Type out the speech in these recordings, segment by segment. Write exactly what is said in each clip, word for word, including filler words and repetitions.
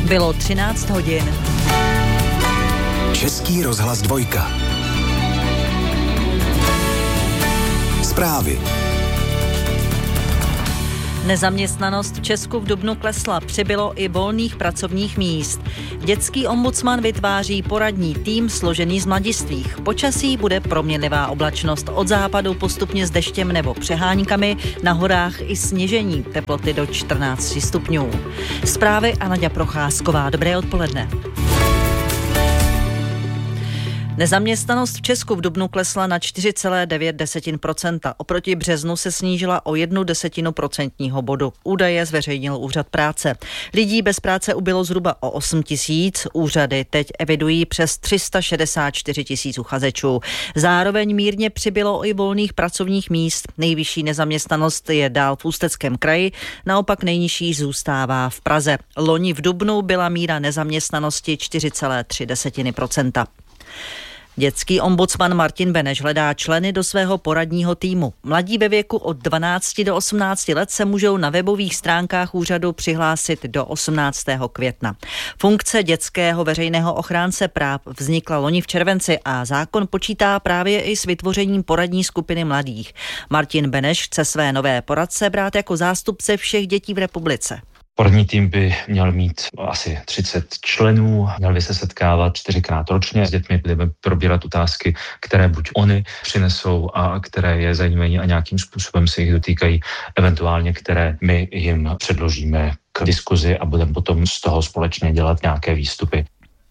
Bylo třináct hodin. Český rozhlas dvojka. Zprávy. Nezaměstnanost v Česku v dubnu klesla, přibylo i volných pracovních míst. Dětský ombudsman vytváří poradní tým složený z mladistvých. Počasí bude proměnlivá oblačnost, od západu postupně s deštěm nebo přeháňkami, na horách i sněžení, teploty do čtrnáct stupňů. Zprávy a Naďa Procházková. Dobré odpoledne. Nezaměstnanost v Česku v dubnu klesla na čtyři celá devět procenta. Oproti březnu se snížila o jednu desetinu procentního bodu. Údaje zveřejnil Úřad práce. Lidí bez práce ubylo zhruba o osm tisíc. Úřady teď evidují přes tři sta šedesát čtyři tisíc uchazečů. Zároveň mírně přibylo i volných pracovních míst. Nejvyšší nezaměstnanost je dál v Ústeckém kraji, naopak nejnižší zůstává v Praze. Loni v dubnu byla míra nezaměstnanosti čtyři celá tři procenta. Dětský ombudsman Martin Beneš hledá členy do svého poradního týmu. Mladí ve věku od dvanácti do osmnácti let se můžou na webových stránkách úřadu přihlásit do osmnáctého května. Funkce dětského veřejného ochránce práv vznikla loni v červenci a zákon počítá právě i s vytvořením poradní skupiny mladých. Martin Beneš chce své nové poradce brát jako zástupce všech dětí v republice. Poradní tým by měl mít asi třicet členů, měl by se setkávat čtyřikrát ročně s dětmi, budeme probírat otázky, které buď oni přinesou a které je zajímají a nějakým způsobem se jich dotýkají, eventuálně které my jim předložíme k diskuzi a budeme potom z toho společně dělat nějaké výstupy.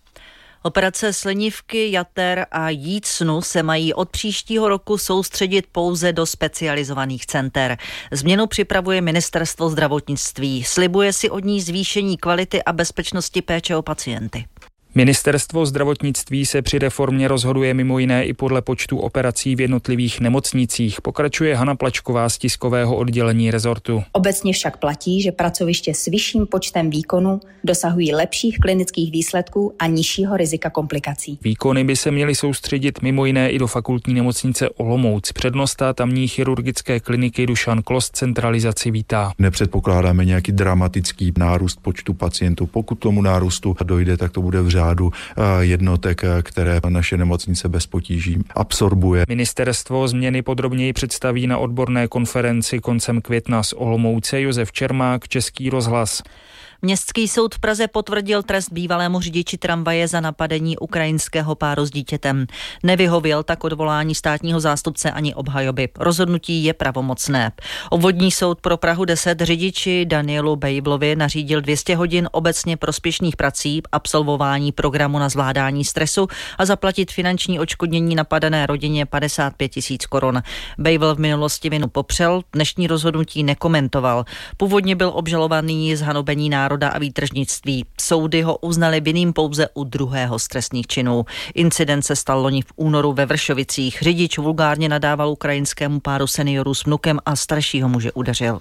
Operace slinivky, jater a jít snu se mají od příštího roku soustředit pouze do specializovaných center. Změnu připravuje Ministerstvo zdravotnictví. Slibuje si od ní zvýšení kvality a bezpečnosti péče o pacienty. Ministerstvo zdravotnictví se při reformě rozhoduje mimo jiné i podle počtu operací v jednotlivých nemocnicích, pokračuje Hana Plačková z tiskového oddělení rezortu. Obecně však platí, že pracoviště s vyšším počtem výkonů dosahují lepších klinických výsledků a nižšího rizika komplikací. Výkony by se měly soustředit mimo jiné i do fakultní nemocnice Olomouc. Přednosta tamní chirurgické kliniky Dušan Kloss centralizaci vítá. Nepředpokládáme nějaký dramatický nárůst počtu pacientů. Pokud tomu nárůstu dojde, tak to bude v řádu jednotek, které naše nemocnice bez potíží absorbuje. Ministerstvo změny podrobněji představí na odborné konferenci koncem května z Olomouce. Josef Čermák, Český rozhlas. Městský soud v Praze potvrdil trest bývalému řidiči tramvaje za napadení ukrajinského páru s dítětem. Nevyhověl tak odvolání státního zástupce ani obhajoby. Rozhodnutí je pravomocné. Obvodní soud pro Prahu deset řidiči Danielu Bejblovi nařídil dvě stě hodin obecně prospěšných prací, absolvování programu na zvládání stresu a zaplatit finanční odškodnění napadené rodině padesát pět tisíc korun. Bejbl v minulosti vinu popřel, dnešní rozhodnutí nekomentoval. Původně byl obžalovaný z hanobení národa a výtržnictví. Soudy ho uznali vinným pouze u druhého z trestných činů. Incident se stal loni v únoru ve Vršovicích. Řidič vulgárně nadával ukrajinskému páru seniorů s vnukem a staršího muže udeřil.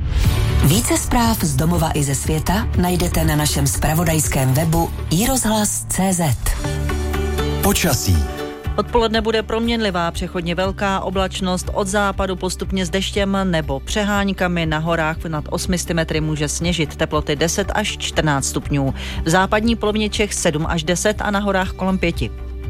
Více zpráv z domova i ze světa najdete na našem zpravodajském webu i rozhlas tečka cé zet. Počasí. Odpoledne bude proměnlivá, přechodně velká oblačnost, od západu postupně s deštěm nebo přeháňkami, na horách nad osmi sty metry může sněžit, teploty deset až čtrnáct stupňů. V západní polovině Čech sedm až deset a na horách kolem pěti.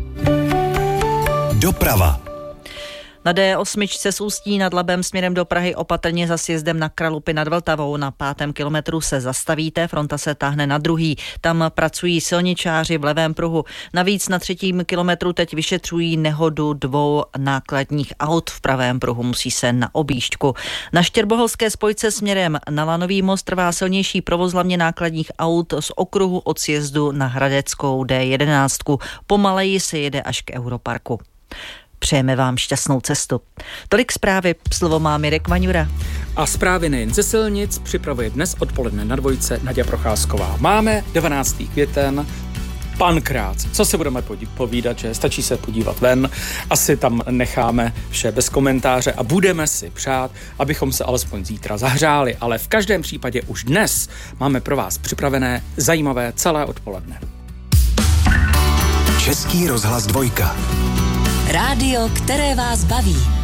Doprava. Na D osm z Ústí nad Labem směrem do Prahy opatrně za sjezdem na Kralupy nad Vltavou. Na pátém kilometru se zastavíte, fronta se táhne na druhý. Tam pracují silničáři v levém pruhu. Navíc na třetím kilometru teď vyšetřují nehodu dvou nákladních aut v pravém pruhu. Musí se na objížďku. Na Štěrboholské spojce směrem na Lanový most trvá silnější provoz hlavně nákladních aut z okruhu od sjezdu na Hradeckou D jedenáct. Pomaleji se jede až k Europarku. Přejeme vám šťastnou cestu. Tolik zprávy, slovo má Mirek Vaňura. A zprávy nejen ze silnic připravuje dnes odpoledne na dvojce Naďa Procházková. Máme devatenáctého květen, Pankrác. Co si budeme povídat, že stačí se podívat ven, asi tam necháme vše bez komentáře a budeme si přát, abychom se alespoň zítra zahřáli, ale v každém případě už dnes máme pro vás připravené zajímavé celé odpoledne. Český rozhlas dvojka. Rádio, které vás baví.